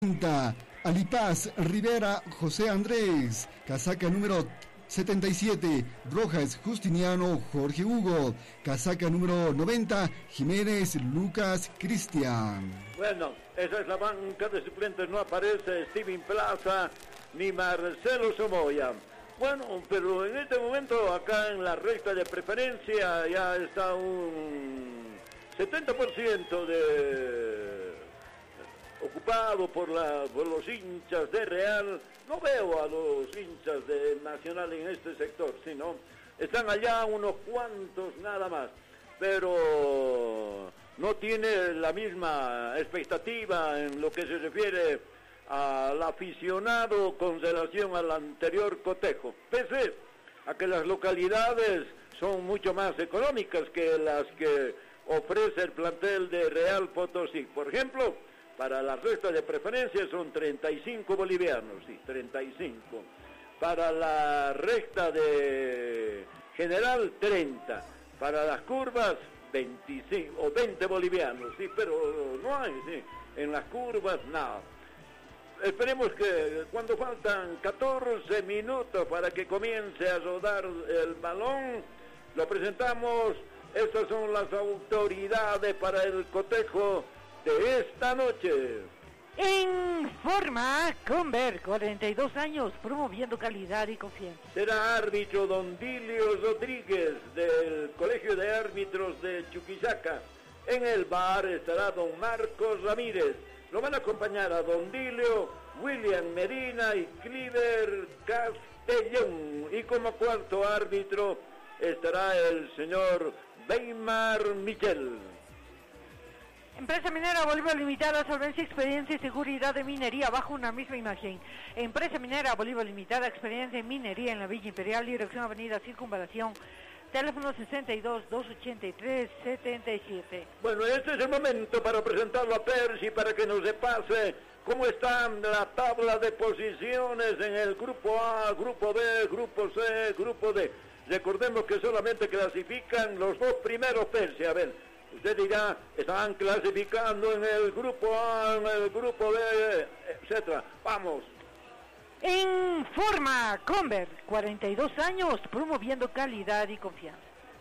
Alipaz Rivera José Andrés, casaca número 77, Rojas Justiniano Jorge Hugo, casaca número 90, Jiménez Lucas Cristian. Bueno, esa es la banca de suplentes, no aparece Steven Plaza ni Marcelo Somoya. Bueno, pero en este momento acá en la recta de preferencia ya está un 70% ocupado por los hinchas de Real. No veo a los hinchas de Nacional en este sector, sino están allá unos cuantos nada más, pero no tiene la misma expectativa en lo que se refiere al aficionado con relación al anterior cotejo, pese a que las localidades son mucho más económicas que las que ofrece el plantel de Real Potosí. Por ejemplo, para la recta de preferencia son 35 bolivianos, sí, 35. Para la recta de general, 30. Para las curvas, 25 o 20 bolivianos, sí, pero no hay, sí, en las curvas, nada. Esperemos que cuando faltan 14 minutos para que comience a rodar el balón, lo presentamos. Estas son las autoridades para el cotejo de esta noche. Informa Conver, 42 años, promoviendo calidad y confianza. Será árbitro Don Dilio Rodríguez del Colegio de Árbitros de Chuquisaca. En el bar estará Don Marcos Ramírez. Lo van a acompañar a Don Dilio, William Medina y Cliver Castellón. Y como cuarto árbitro estará el señor Weimar Michel. Empresa Minera Bolívar Limitada, solvencia, experiencia y seguridad de minería bajo una misma imagen. Empresa Minera Bolívar Limitada, experiencia en minería en la Villa Imperial, dirección Avenida Circunvalación, teléfono 62-283-77. Bueno, este es el momento para presentarlo a Percy, para que nos repase cómo está la tabla de posiciones en el grupo A, grupo B, grupo C, grupo D. Recordemos que solamente clasifican los dos primeros, Percy. A ver, usted dirá, están clasificando en el grupo A, en el grupo B, etcétera. Vamos. Informa Conver, 42 años, promoviendo calidad y confianza.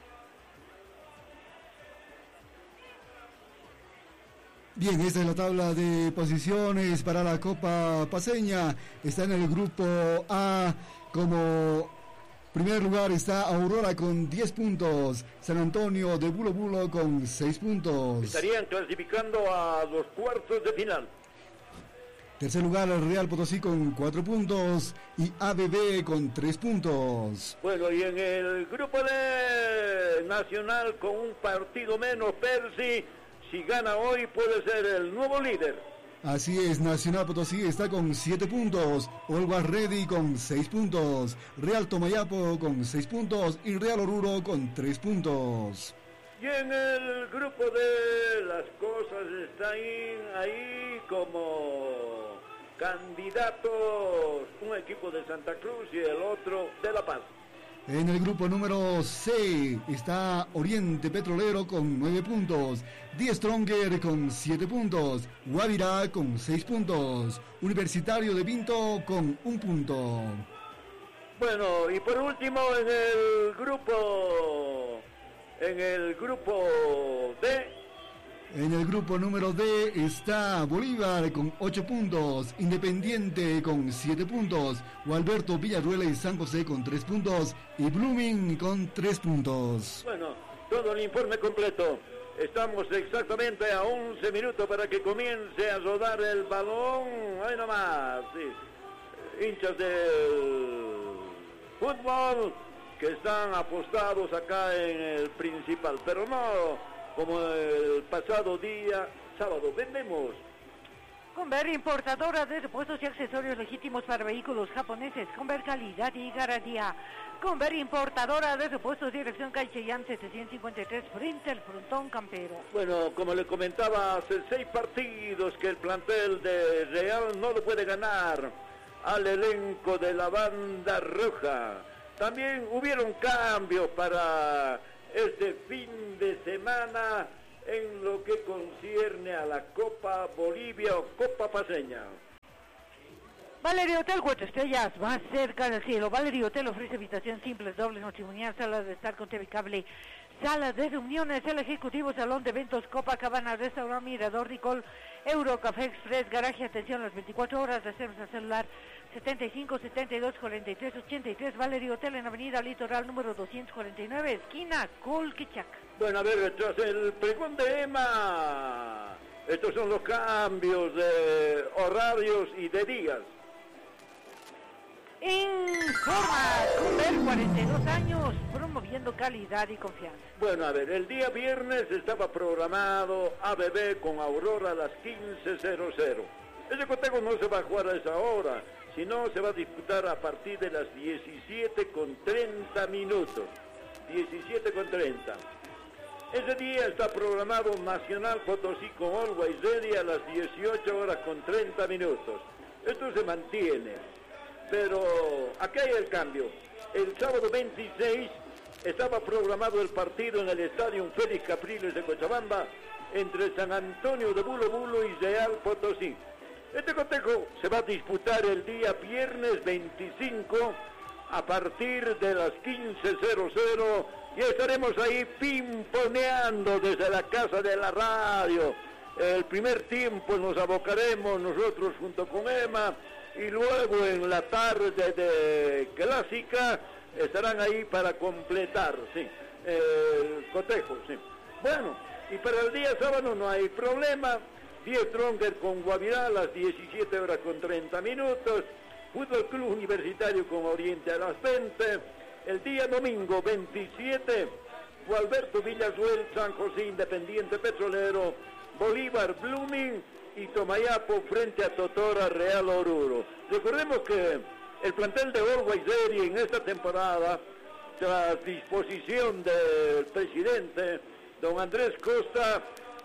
Bien, esta es la tabla de posiciones para la Copa Paceña. Está en el grupo A como primer lugar está Aurora con 10 puntos, San Antonio de Bulo Bulo con 6 puntos. Estarían clasificando a los cuartos de final. Tercer lugar el Real Potosí con 4 puntos y ABB con 3 puntos. Bueno, y en el grupo de Nacional con un partido menos, Percy, si gana hoy puede ser el nuevo líder. Así es, Nacional Potosí está con 7 puntos, Olvas Ready con 6 puntos, Real Tomayapo con 6 puntos y Real Oruro con 3 puntos. Y en el grupo de las cosas está ahí como candidatos un equipo de Santa Cruz y el otro de La Paz. En el grupo número C está Oriente Petrolero con 9 puntos, Die Stronger con 7 puntos, Guavirá con 6 puntos, Universitario de Vinto con 1 punto. Bueno, y por último en el grupo D. En el grupo número D está Bolívar con 8 puntos, Independiente con 7 puntos, Gualberto Villarruela y San José con 3 puntos y Blooming con 3 puntos. Bueno, todo el informe completo. Estamos exactamente a 11 minutos para que comience a rodar el balón. Ahí nomás, sí. Hinchas del fútbol que están apostados acá en el principal, pero no como el pasado día sábado. Vendemos Conver, importadora de repuestos y accesorios legítimos para vehículos japoneses. Conver, calidad y garantía. Conver, importadora de repuestos, dirección calle Cheyenne 753, frente al frontón campero. Bueno, como le comentaba, hace 6 partidos que el plantel de Real no lo puede ganar al elenco de la banda roja. También hubieron cambios para este fin de semana en lo que concierne a la Copa Bolivia o Copa Paceña. Valerio Hotel, 4 estrellas, más cerca del cielo. Valerio Hotel ofrece habitación simples, dobles, matrimonial, salas de estar con TV cable, salas de reuniones, el ejecutivo, salón de eventos, Copacabana, restaurante, mirador, Ricol, Euro, Café Express, garaje, atención las 24 horas, reservas al celular 75 72 43 83. Valerio Hotel en Avenida Litoral número 249, esquina Colquichac. Bueno, a ver, tras el pregón de Emma, estos son los cambios de horarios y de días. Informa Cumber, 42 años, promoviendo calidad y confianza. Bueno, a ver, el día viernes estaba programado ABB con Aurora a las 15:00. Ese cotejo no se va a jugar a esa hora, sino se va a disputar a partir de las 17:30 minutos. 17:30. Ese día está programado Nacional Potosí con Always Ready a las 18:30 minutos. Esto se mantiene. Pero acá hay el cambio. El sábado 26 estaba programado el partido en el estadio Félix Capriles de Cochabamba entre San Antonio de Bulo Bulo y Real Potosí. Este cotejo se va a disputar el día viernes 25 a partir de las 15:00 y estaremos ahí pimponeando desde la casa de la radio. El primer tiempo nos abocaremos nosotros junto con Emma. Y luego en la tarde de clásica estarán ahí para completar, sí, el cotejo, sí. Bueno, y para el día sábado no hay problema. 10 Stronger con Guavirá a las 17:30 minutos. Fútbol Club Universitario con Oriente a las 20. El día domingo 27, Gualberto Villazuel, San José Independiente Petrolero, Bolívar Blooming y Tomayapo frente a Totora Real Oruro. Recordemos que el plantel de Always Ready en esta temporada, tras disposición del presidente, don Andrés Costa,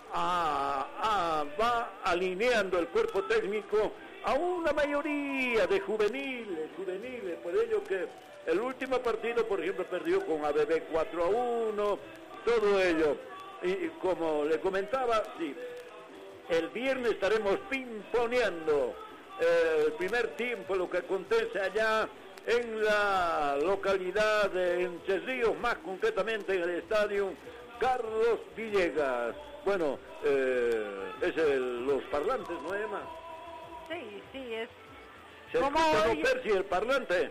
va alineando el cuerpo técnico a una mayoría de juveniles, por ello que el último partido, por ejemplo, perdió con ABB 4-1, todo ello. Y como le comentaba, sí, el viernes estaremos pimponeando el primer tiempo, lo que acontece allá en la localidad de Entre Ríos, más concretamente en el estadio Carlos Villegas. Bueno, los parlantes, ¿no, Emma? Sí, es... ¿Se escucha, no, Percy, el parlante?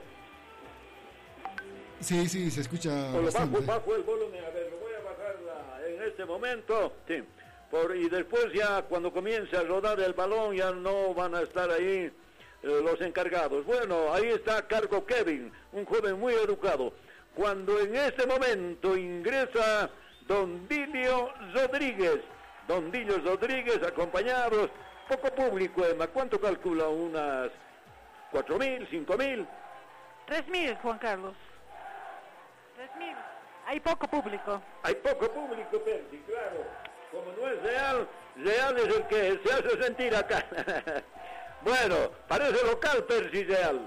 Sí, se escucha bajo el volumen, a ver, lo voy a bajar en este momento, sí. Y después ya cuando comience a rodar el balón ya no van a estar ahí los encargados. Bueno, ahí está a cargo Kevin, un joven muy educado. Cuando en este momento ingresa Don Dilio Rodríguez acompañados, poco público, Emma, ¿cuánto calcula? ¿Unas 4.000, 5.000? 3.000, Juan Carlos. 3.000. Hay poco público. Hay poco público, Percy, claro. Como no es Real es el que se hace sentir acá. Bueno, parece local, Percy, Real.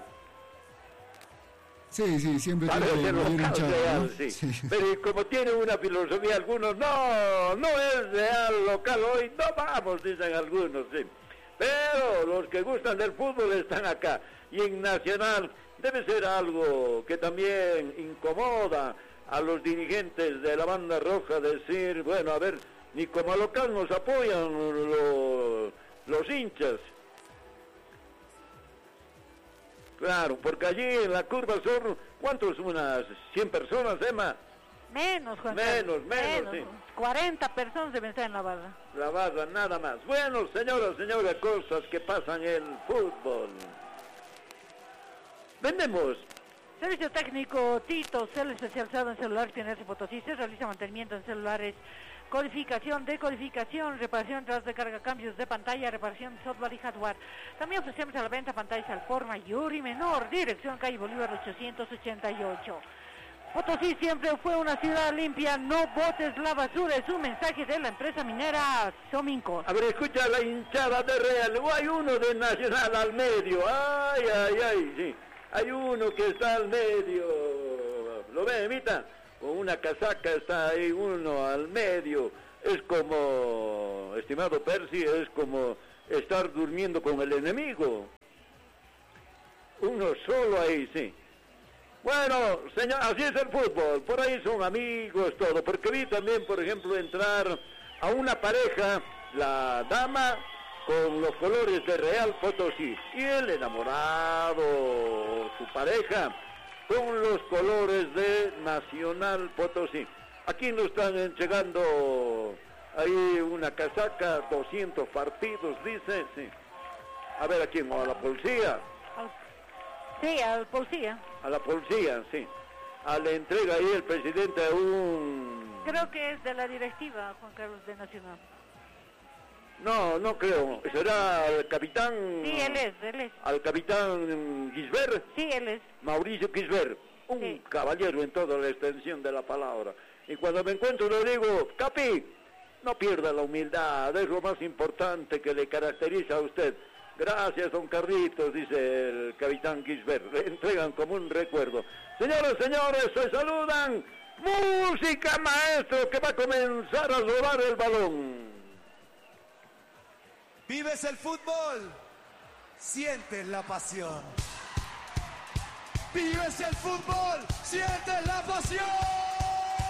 Sí, siempre parece local, Real, ¿no? Sí. Sí. Pero como tiene una filosofía algunos, no es Real local, hoy no vamos, dicen algunos, sí. Pero los que gustan del fútbol están acá. Y en Nacional debe ser algo que también incomoda a los dirigentes de la banda roja, decir, bueno, a ver, ni como local nos apoyan los hinchas. Claro, porque allí en la curva son, ¿cuántos? Unas 100 personas, Emma. Menos, Juan Carlos. Menos, sí. 40 personas deben estar en la barra. La barra, nada más. Bueno, señoras, cosas que pasan en el fútbol. Vendemos. Servicio técnico Tito, cel especializado en celulares TNS Potosí. Se realiza mantenimiento en celulares, codificación, decodificación, reparación tras de carga, cambios de pantalla, reparación de software y hardware. También ofrecemos a la venta pantallas al por mayor y menor. Dirección calle Bolívar 888. Potosí siempre fue una ciudad limpia, no botes la basura, es un mensaje de la empresa minera Sominco. A ver, escucha la hinchada de Real, o hay uno de Nacional al medio, ay, sí. Hay uno que está al medio, ¿lo ve, Emita? Con una casaca está ahí uno al medio. Es como, estimado Percy, es como estar durmiendo con el enemigo. Uno solo ahí, sí. Bueno, señor, así es el fútbol, por ahí son amigos, todo, porque vi también, por ejemplo, entrar a una pareja, la dama con los colores de Real Potosí, y el enamorado, su pareja, con los colores de Nacional Potosí. Aquí nos están entregando ahí una casaca, 200 partidos, dice, sí. A ver, ¿a quién? ¿A la policía? Sí, al policía. A la policía, sí. Le entrega ahí el presidente a un... Creo que es de la directiva, Juan Carlos, de Nacional. No, no creo. ¿Será el capitán? Sí, él es. ¿Al capitán Gisbert? Sí, él es. Mauricio Gisbert, un sí. Caballero en toda la extensión de la palabra. Y cuando me encuentro le digo, Capi, no pierda la humildad, es lo más importante que le caracteriza a usted. Gracias, don Carlitos, dice el capitán Gisbert. Le entregan como un recuerdo. Señores, se saludan. Música, maestro, que va a comenzar a rodar el balón. ¿Vives el fútbol? Sientes la pasión. ¿Vives el fútbol? Sientes la pasión.